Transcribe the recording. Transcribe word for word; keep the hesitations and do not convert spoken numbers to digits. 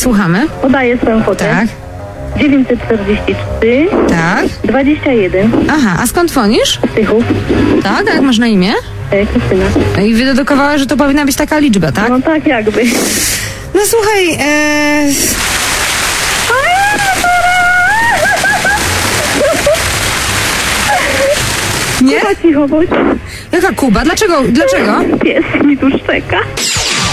Słuchamy. Podaję swoją kwotę. Tak. dziewięćset czterdzieści trzy. Tak. dwadzieścia jeden. Aha, a skąd dzwonisz? Z Tychów. Tak, a jak masz na imię? E, Krystyna. No i wydedukowała, że to powinna być taka liczba, tak? No tak jakby. No słuchaj, e... Nie? Chyba cicho bądź. Jaka Kuba? Dlaczego? Dlaczego? Pies mi tu szczeka.